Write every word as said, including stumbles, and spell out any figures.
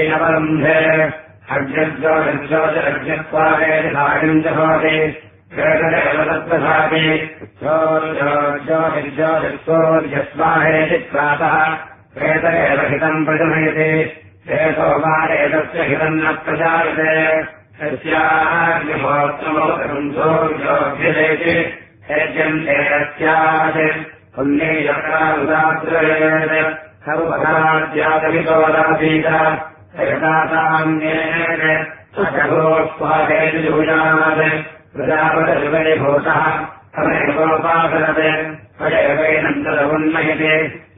परम्भे अग्निर्ज्योतिर्ज्योतिरग्नित्वादेतिलागिम् च भवति प्रेतरेव तत्प्रसादे ज्योतिर्ज्योतिर्ज्योतिर्स्वाहेति प्रातः प्रेतरेव हितम् प्रजनयति प्रेतो वा एतस्य हितम् न प्रजायते तस्याग्निहोत्रमोदन्धोऽभ्यदेति हेज्यन्ते तस्यात् पुण्यैरकारुदाद्रयेत् सर्वपदाद्यादवितो वदासीत यदासाम्येन अजगोस्वाहेति जुजानात् प्रजापतिर्वैभूतः तमेवोपासनते तदेवैनम् तदुन्नयते